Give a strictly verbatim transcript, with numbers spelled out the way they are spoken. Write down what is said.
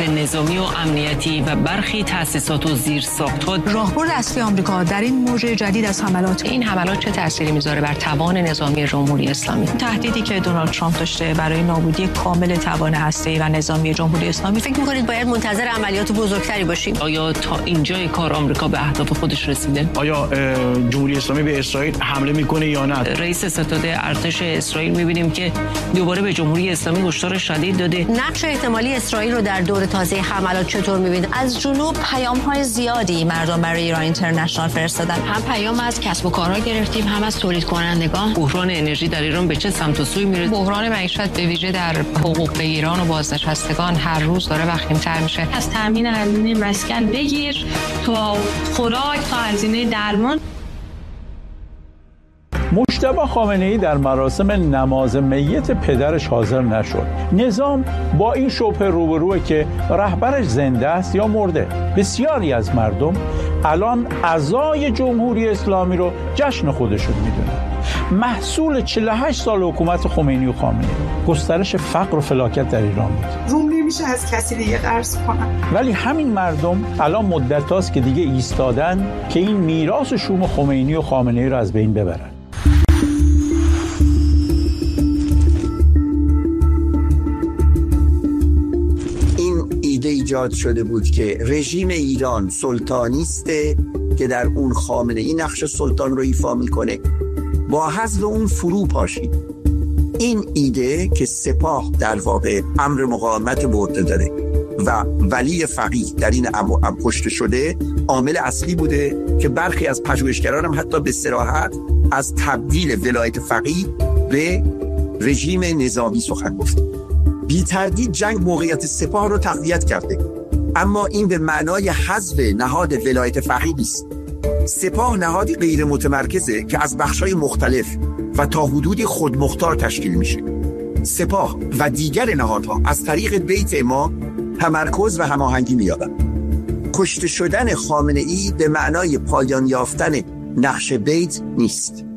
نظامی و امنیتی و برخی تأسیسات و زیرساخت‌ها. راهبرد اصلی آمریکا در این موج جدید از حملات، این حملات چه تأثیری میذاره بر توان نظامی جمهوری اسلامی؟ تهدیدی که دونالد ترامپ داشته برای نابودی کامل توان هسته‌ای و نظامی جمهوری اسلامی، فکر می‌کنید باید منتظر عملیات بزرگتری باشیم؟ آیا تا اینجای کار آمریکا به اهداف خودش رسیده؟ آیا جمهوری اسلامی به اسرائیل حمله میکنه یا نه؟ رئیس ستاد ارتش اسرائیل می‌بینیم که دوباره به جمهوری اسلامی هشدار شدید داده. نقش احتمالی اسرائیل رو در دور تازه حملات چطور می‌بینید؟ از جنوب پیام‌های زیادی مردم برای ایران اینترنشنال فرستادن. هم پیام از کسب و کارها گرفتیم، هم از تولید کنندگان. بحران انرژی در ایران به چه سمت و سوی میره؟ بحران معیشت به ویژه در حقوق بگیران و بازنشستگان هر روز داره وخیم‌تر میشه. از تامین هزینه مسکن بگیر تا خوراک تا هزینه درمان. مجتبی خامنه‌ای در مراسم نماز میت پدرش حاضر نشد. نظام با این شبهه روبروه که رهبرش زنده است یا مرده. بسیاری از مردم الان عزای جمهوری اسلامی رو جشن خودشون میدونن. محصول چهل و هشت سال حکومت خمینی و خامنه‌ای گسترش فقر و فلاکت در ایران بود. روم نمیشه از کسی دیگه قرض کنم. ولی همین مردم الان مدت هاست که دیگه ایستادن که این میراث شوم خمینی و خامنه‌ای رو از بین ببرن. ایجاد شده بود که رژیم ایران سلطانیسته که در اون خامنه‌ای نقش سلطان رو ایفا میکنه، با حذف اون فرو پاشید. این ایده که سپاه در واقع امر مقاومت به عهده داره و ولی فقیه در این امر کشته شده عامل اصلی بوده که برخی از پژوهشگران هم حتی به صراحت از تبدیل ولایت فقیه به رژیم نظامی سخن گفت. بی تردید جنگ موقعیت سپاه رو تقویت کرده، اما این به معنای حذف نهاد ولایت فقیه نیست. سپاه نهادی غیر متمرکزه که از بخش‌های مختلف و تا حدودی خودمختار تشکیل میشه. سپاه و دیگر نهادها از طریق بیت ما تمرکز و هماهنگی می‌یابند. کشته شدن خامنه‌ای به معنای پایان یافتن نقش بیت نیست.